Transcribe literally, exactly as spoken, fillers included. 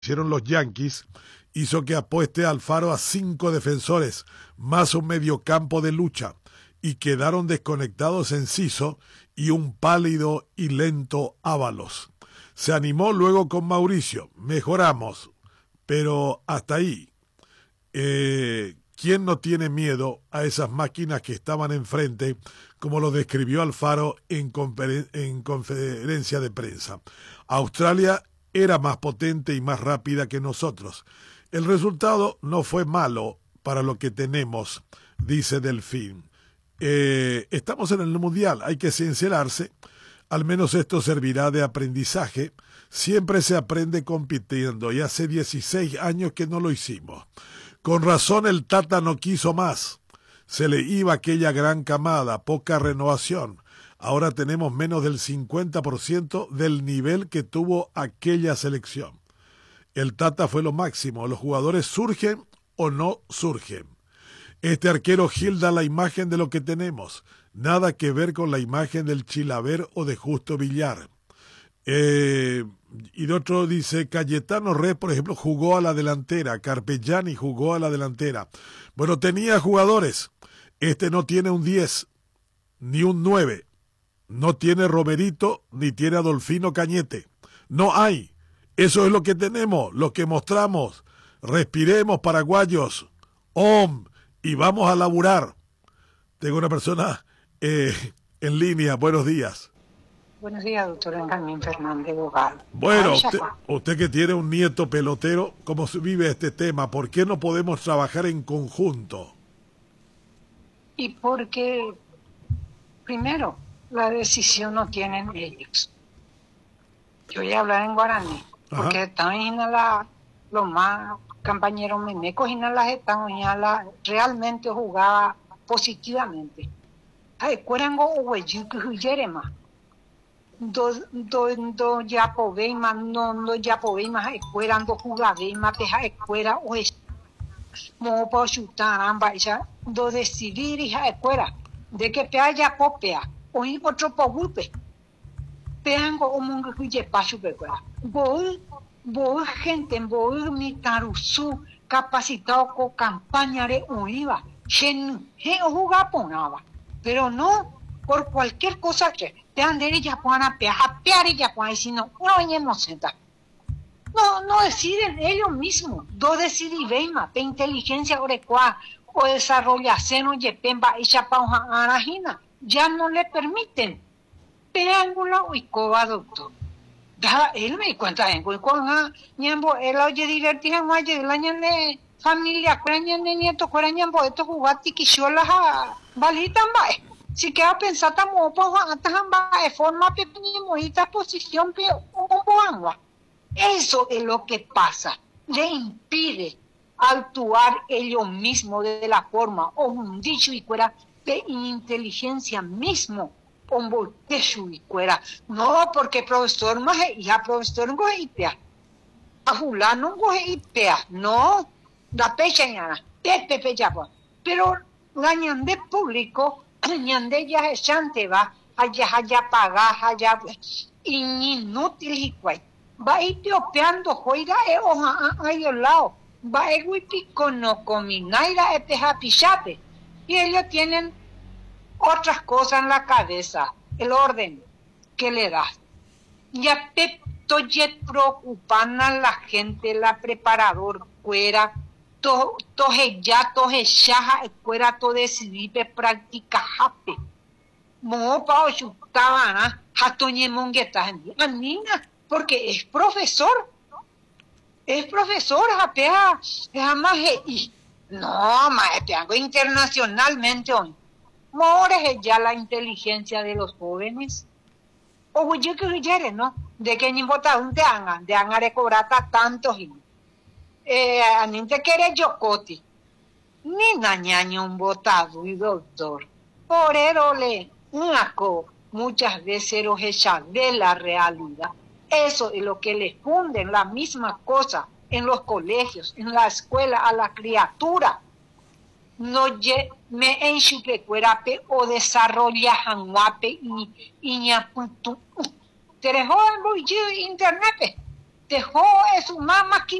hicieron los Yankees hizo que apueste Alfaro a cinco defensores, más un mediocampo de lucha, y quedaron desconectados Enciso y un pálido y lento Ábalos. Se animó luego con Mauricio, mejoramos, pero hasta ahí. Eh, ¿Quién no tiene miedo a esas máquinas que estaban enfrente, como lo describió Alfaro en, conferen- en conferencia de prensa? Australia era más potente y más rápida que nosotros. El resultado no fue malo para lo que tenemos, dice Delfín. Eh, estamos en el Mundial, hay que sincerarse. Al menos esto servirá de aprendizaje. Siempre se aprende compitiendo y hace dieciséis años que no lo hicimos. Con razón el Tata no quiso más. Se le iba aquella gran camada, poca renovación. Ahora tenemos menos del cincuenta por ciento del nivel que tuvo aquella selección. El Tata fue lo máximo. Los jugadores surgen o no surgen. Este arquero Gil da la imagen de lo que tenemos. Nada que ver con la imagen del Chilaver o de Justo Villar. Eh, y de otro dice, Cayetano Red, por ejemplo, jugó a la delantera. Carpegiani jugó a la delantera. Bueno, tenía jugadores. Este no tiene un diez, ni un nueve. No tiene Roberito, ni tiene Adolfino Cañete. No hay. Eso es lo que tenemos, lo que mostramos. Respiremos, paraguayos. Om, y vamos a laburar. Tengo una persona eh, en línea. Buenos días. Buenos días, doctor Benjamín Fernández Bogal. Bueno, usted, usted que tiene un nieto pelotero, ¿cómo se vive este tema? ¿Por qué no podemos trabajar en conjunto? Y porque, primero, la decisión no tienen ellos. Yo voy a hablar en guaraní, Ajá. Porque también la, los más compañeros memecos y las están la realmente jugaba positivamente. Ay, cuerango o yerema. Do do do ya poveima no no ya poveima ai cuerando jugaveima pe ai cuera o es mo po chutar amba ya do decidir y ai cuera de que pe haya popea o y otro po golpe peango o mungo que paso pe cuera bo bo gente bo mi carusu capacitado con campaña de uiva gen he jugar ponaba pero no por cualquier cosa que te han de ella puedan pear y ya puedan decir no, no, no senta. No, no deciden ellos mismos. Do deciden veima, pe inteligencia orecua o desarrollación o yepemba y chapauja arajina. Ya no le permiten. Peángulo y coba, doctor. Da, él me cuenta en cuicuanga, ñambo, él oye divertir en guaye, el año de familia, cuarañan de nieto, cuarañambo, esto jugati que yo las balitan, va. Si queda pensar tamo po atamba de forma pequeña esta posición pe un eso es lo que pasa, le impide actuar ellos mismos de la forma o un dicho y fuera de inteligencia mismo un voltejo y fuera no porque profesor no es ya profesor no es ipea a fulano no es ipea no la pecha ñana te pecha pero ganan de público ñande ya es chante va allá allá paga allá inútil y cuay va y piopeando joira e oja ahí al lado va e pico no cominaira e peja pichape y ellos tienen otras cosas en la cabeza el orden que le das ya te toye preocupan a la gente la preparador fuera to toje ya toje shaja fuera to decidir práctica hape mo pa chutaba hatoñe mongueta anina porque es profesor es profesor japea jamás y no más algo internacionalmente hoy more ya la inteligencia de los jóvenes o yo que quiere no de que ni vota un de hagan de hagan de cobrar tantos y eh, a ni te quiere yocoti, ni nañaño un botado y doctor. Por erole, naco, muchas veces los echan de la realidad. Eso es lo que les funden, la misma cosa en los colegios, en la escuela, a la criatura. No ye, me enchupe cuerape o desarrolla janguape y y ñaputu. Te dejó en internet. dejó eso, más